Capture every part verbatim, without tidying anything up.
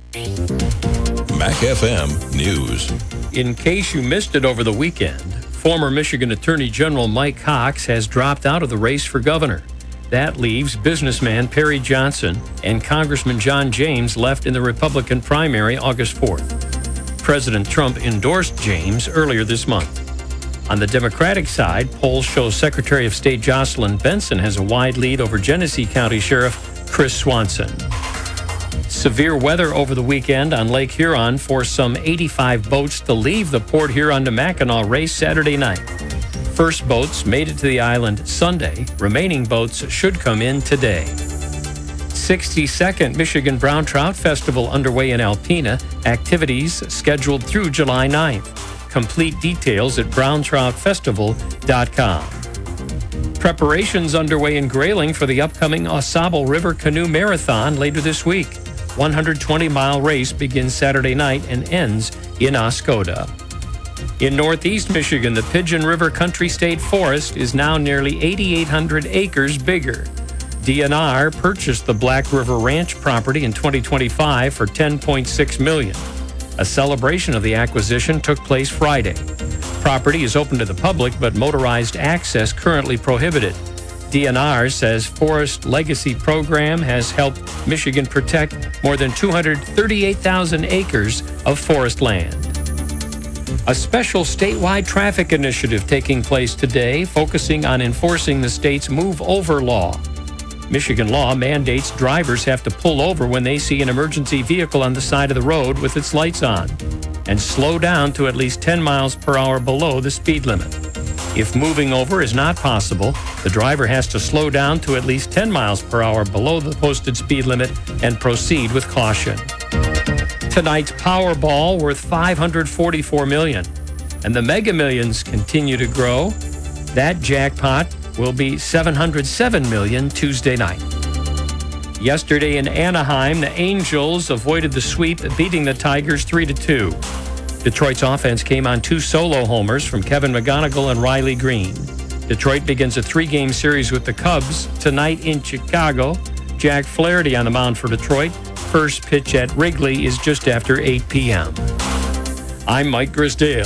Mac F M News. In case you missed it over the weekend, former Michigan Attorney General Mike Cox has dropped out of the race for governor. That leaves businessman Perry Johnson and Congressman John James left in the Republican primary August fourth. President Trump endorsed James earlier this month. On the Democratic side, polls show Secretary of State Jocelyn Benson has a wide lead over Genesee County Sheriff Chris Swanson. Severe weather over the weekend on Lake Huron forced some eighty-five boats to leave the Port Huron to Mackinac race Saturday night. First boats made it to the island Sunday. Remaining boats should come in today. sixty-second Michigan Brown Trout Festival underway in Alpena. Activities scheduled through July ninth. Complete details at brown trout festival dot com. Preparations underway in Grayling for the upcoming Ausable River Canoe Marathon later this week. one hundred twenty mile race begins Saturday night and ends in Oscoda. In northeast Michigan, the Pigeon River Country State Forest is now nearly eighty-eight hundred acres bigger. D N R purchased the Black River Ranch property in twenty twenty-five for ten point six million dollars. A celebration of the acquisition took place Friday. Property is open to the public, but motorized access currently prohibited. D N R says Forest Legacy Program has helped Michigan protect more than two hundred thirty-eight thousand acres of forest land. A special statewide traffic initiative taking place today, focusing on enforcing the state's Move Over law. Michigan law mandates drivers have to pull over when they see an emergency vehicle on the side of the road with its lights on and slow down to at least ten miles per hour below the speed limit. If moving over is not possible, the driver has to slow down to at least ten miles per hour below the posted speed limit and proceed with caution. Tonight's Powerball worth five hundred forty-four million dollars, and the Mega Millions continue to grow. That jackpot will be seven hundred seven million dollars Tuesday night. Yesterday in Anaheim, the Angels avoided the sweep, beating the Tigers three to two. Detroit's offense came on two solo homers from Kevin McGonigal and Riley Green. Detroit begins a three-game series with the Cubs tonight in Chicago. Jack Flaherty on the mound for Detroit. First pitch at Wrigley is just after eight p.m. I'm Mike Grisdale.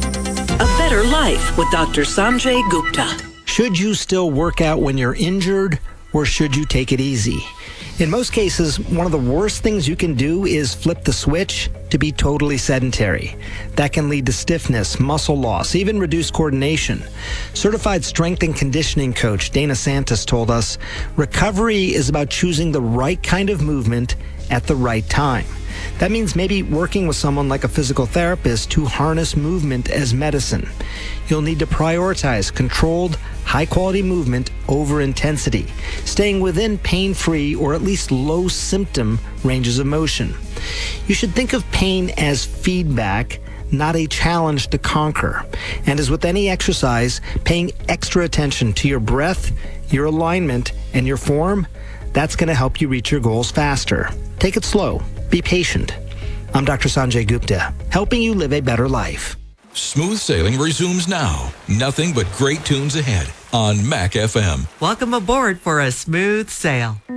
A Better Life with Doctor Sanjay Gupta. Should you still work out when you're injured, or should you take it easy? In most cases, one of the worst things you can do is flip the switch to be totally sedentary. That can lead to stiffness, muscle loss, even reduced coordination. Certified strength and conditioning coach Dana Santos told us, recovery is about choosing the right kind of movement at the right time. That means maybe working with someone like a physical therapist to harness movement as medicine. You'll need to prioritize controlled, high-quality movement over intensity, staying within pain-free or at least low-symptom ranges of motion. You should think of pain as feedback, not a challenge to conquer. And as with any exercise, paying extra attention to your breath, your alignment, and your form, that's going to help you reach your goals faster. Take it slow. Be patient. I'm Doctor Sanjay Gupta, helping you live a better life. Smooth sailing resumes now. Nothing but great tunes ahead on Mac F M. Welcome aboard for a smooth sail.